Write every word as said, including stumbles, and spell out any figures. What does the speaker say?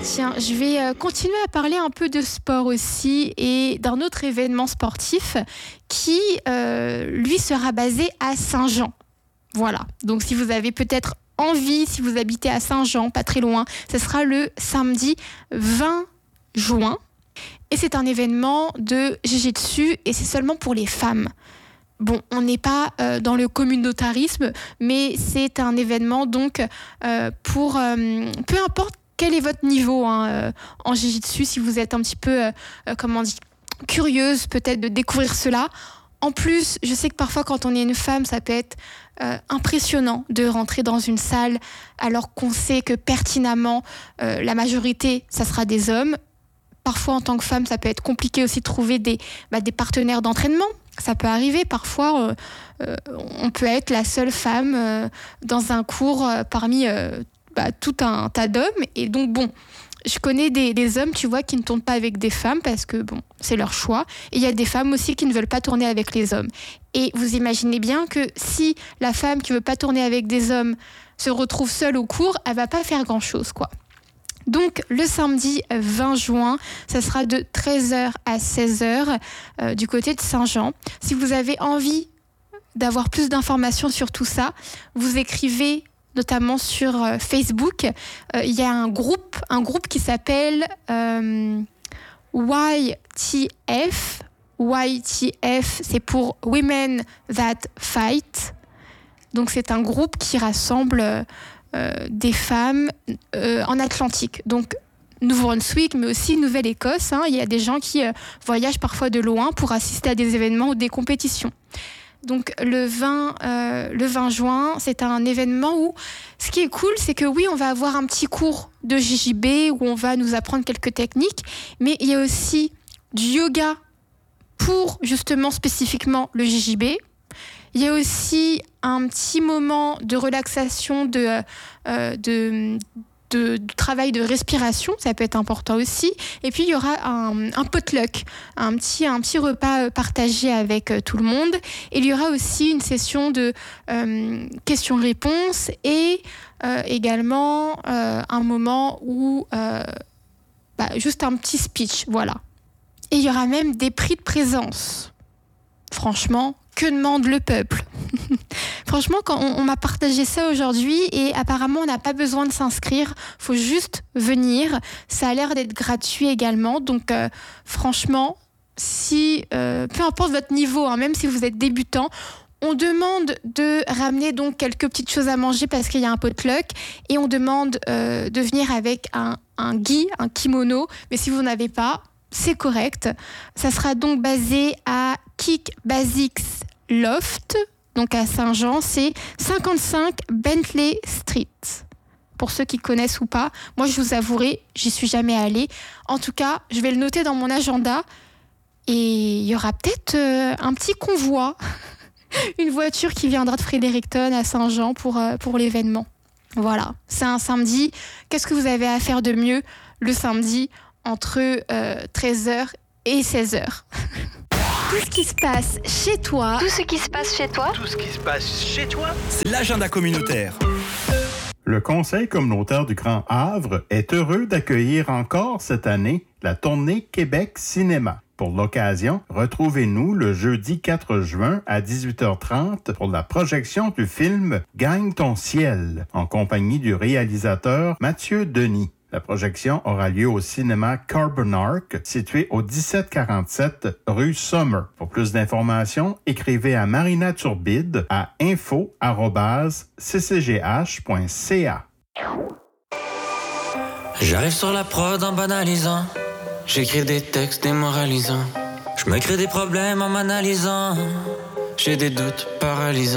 Tiens, je vais euh, continuer à parler un peu de sport aussi et d'un autre événement sportif qui, euh, lui, sera basé à Saint-Jean. Voilà, donc si vous avez peut-être envie, si vous habitez à Saint-Jean, pas très loin, ce sera le samedi vingt juin. Et c'est un événement de Jiu-Jitsu et c'est seulement pour les femmes. Bon, on n'est pas euh, dans le communautarisme, mais c'est un événement donc euh, pour euh, peu importe quel est votre niveau hein, euh, en Jiu-Jitsu, si vous êtes un petit peu, euh, euh, comment on dit, curieuse peut-être de découvrir cela. En plus, je sais que parfois quand on est une femme, ça peut être euh, impressionnant de rentrer dans une salle alors qu'on sait que pertinemment euh, la majorité, ça sera des hommes. Parfois, en tant que femme, ça peut être compliqué aussi de trouver des, bah, des partenaires d'entraînement. Ça peut arriver. Parfois, euh, euh, on peut être la seule femme euh, dans un cours euh, parmi euh, bah, tout un tas d'hommes. Et donc, bon, je connais des, des hommes, tu vois, qui ne tournent pas avec des femmes parce que, bon, c'est leur choix. Et il y a des femmes aussi qui ne veulent pas tourner avec les hommes. Et vous imaginez bien que si la femme qui ne veut pas tourner avec des hommes se retrouve seule au cours, elle ne va pas faire grand-chose, quoi. Donc, le samedi vingt juin, ça sera de treize heures à seize heures euh, du côté de Saint-Jean. Si vous avez envie d'avoir plus d'informations sur tout ça, vous écrivez notamment sur euh, Facebook. Euh, il y a un groupe, un groupe qui s'appelle euh, Y T F. Y T F, c'est pour Women That Fight. Donc, c'est un groupe qui rassemble... Euh, Euh, des femmes euh, en Atlantique. Donc, Nouveau-Brunswick, mais aussi Nouvelle-Écosse. Hein. Il y a des gens qui euh, voyagent parfois de loin pour assister à des événements ou des compétitions. Donc, le vingt, euh, le vingt juin, c'est un événement où, ce qui est cool, c'est que oui, on va avoir un petit cours de J J B où on va nous apprendre quelques techniques, mais il y a aussi du yoga pour, justement, spécifiquement le J J B. Il y a aussi un petit moment de relaxation, de, euh, de, de, de travail de respiration, ça peut être important aussi. Et puis, il y aura un, un potluck, un petit, un petit repas partagé avec euh, tout le monde. Et il y aura aussi une session de euh, questions-réponses et euh, également euh, un moment où, euh, bah, juste un petit speech, voilà. Et il y aura même des prix de présence. Franchement, que demande le peuple? Franchement, quand on, on m'a partagé ça aujourd'hui et apparemment, on n'a pas besoin de s'inscrire. Il faut juste venir. Ça a l'air d'être gratuit également. Donc, euh, franchement, si, euh, peu importe votre niveau, hein, même si vous êtes débutant, on demande de ramener donc quelques petites choses à manger parce qu'il y a un potluck et on demande euh, de venir avec un, un gi, un kimono. Mais si vous n'avez pas, c'est correct. Ça sera donc basé à Kick Basics Loft, donc à Saint-Jean, c'est cinquante-cinq Bentley Street. Pour ceux qui connaissent ou pas, moi je vous avouerai, j'y suis jamais allée. En tout cas, je vais le noter dans mon agenda et il y aura peut-être euh, un petit convoi, une voiture qui viendra de Fredericton à Saint-Jean pour, euh, pour l'événement. Voilà, c'est un samedi. Qu'est-ce que vous avez à faire de mieux le samedi entre euh, treize heures et seize heures? Tout ce qui se passe chez toi. Tout ce qui se passe chez toi. Tout ce qui se passe chez toi. C'est l'agenda communautaire. Le Conseil communautaire du Grand Havre est heureux d'accueillir encore cette année la tournée Québec Cinéma. Pour l'occasion, retrouvez-nous le jeudi quatre juin à dix-huit heures trente pour la projection du film Gagne ton ciel, en compagnie du réalisateur Mathieu Denis. La projection aura lieu au cinéma Carbonark, situé au dix-sept quarante-sept rue Summer. Pour plus d'informations, écrivez à Marina Turbide à info arobase c c g h point c a. J'arrive sur la prod en banalisant. J'écris des textes démoralisants. Je me crée des problèmes en m'analysant. J'ai des doutes paralysants.